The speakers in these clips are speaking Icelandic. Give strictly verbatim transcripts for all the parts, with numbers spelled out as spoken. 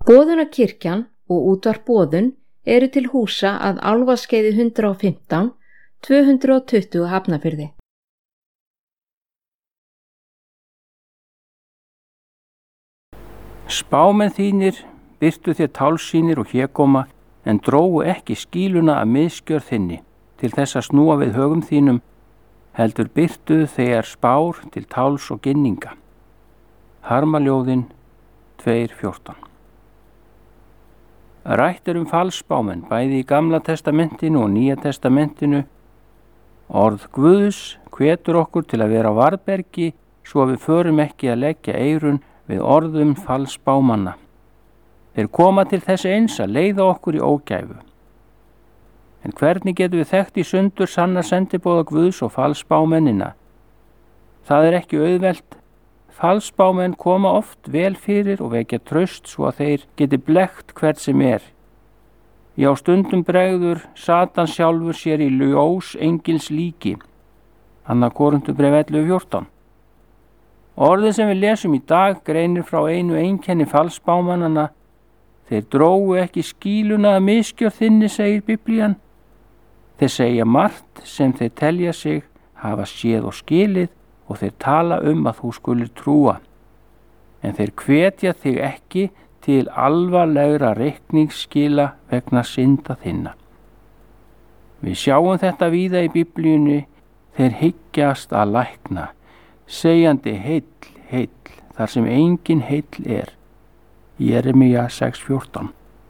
Boðunarkirkjan og útvarp Boðun eru til húsa að Álfaskeiði hundrað og fimmtán, tvö hundruð tuttugu Hafnarfirði. Spámenn þínir birtu þér tálsýnir og hégóma, en drógu ekki skýluna af misgjörð þinni til þess að snúa við högum þínum, heldur birtuðu þegar spár til táls og ginninga. Harmaljóðin tvö fjórtán. Rætt er um falsspámenn bæði í Gamla testamentinu og Nýja testamentinu. Orð Guðs hvetur okkur til að vera á varðbergi svo að við förum ekki að leggja eyrun við orðum falsspámanna. Þeir koma til þess eins að leiða okkur í ógæfu. En hvernig getum við þekkt í sundur sanna sendiboða Guðs og falsspámennina? Það er ekki auðvelt. Falsspámenn koma oft vel fyrir og vekja traust svo að þeir geti blekkt hvert sem er. Já, stundum bregður Satan sjálfur sér í ljós engils líki. Annað Korinthubréf ellefu fjórtán. Orðið sem við lesum í dag greinir frá einu einkenni falsspámannanna. Þeir drógu ekki skýluna að misgjörð þinni, segir Biblían. Þeir segja margt sem þeir telja sig hafa séð og skilið og þeir tala um að þú skulir trúa. En þeir hvetja þig ekki til alvarlegra reikningsskila vegna synda þinna. Við sjáum þetta víða í Biblíunni. Þeir hyggjast að lækna, segjandi heill, heill, þar sem engin heill er. Jeremía sex fjórtán.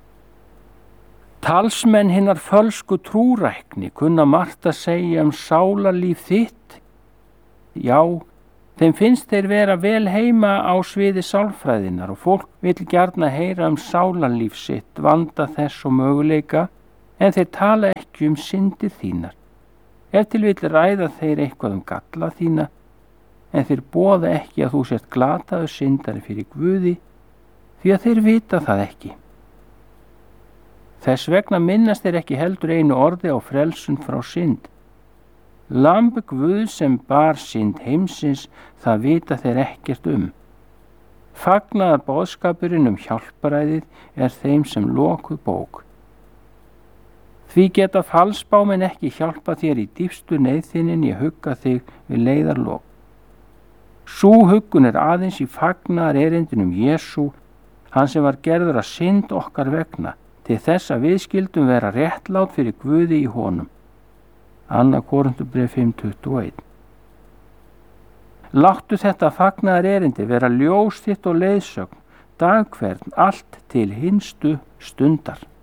Talsmenn hinnar fölsku trúrækni kunna margt að segja um sálarlíf þitt. Já, þeim finnst þeir vera vel heima á sviði sálfræðinnar og fólk vill gjarna heyra um sálarlíf sitt, vanda þess og möguleika, en þeir tala ekki um syndir þínar. Ef til vill ræða þeir eitthvað um galla þína, en þeir boða ekki að þú sért glataður syndari fyrir Guði, því að þeir vita það ekki. Þess vegna minnast þeir ekki heldur einu orði á frelsun frá synd. Lamb Guðs sem bar synd heimsins, það vita þeir ekkert um. Fagnaðar boðskapurinn um hjálparæðið er þeim sem lokuð bók. Því geta falsspámenn ekki hjálpa þér í dýpstu neyðþinnin í hugga þig við leiðarlok. Sú huggun er aðeins í fagnaðar erindinum Jesú, hann sem var gerður að synd okkar vegna, til þess að við skildum vera réttlát fyrir Guði í honum. Annað Korinthubréf fimm tuttugu og eitt. Láttu þetta fagnaðar erindi vera ljós þitt og leiðsögn, dag hvern allt til hinstu stundar.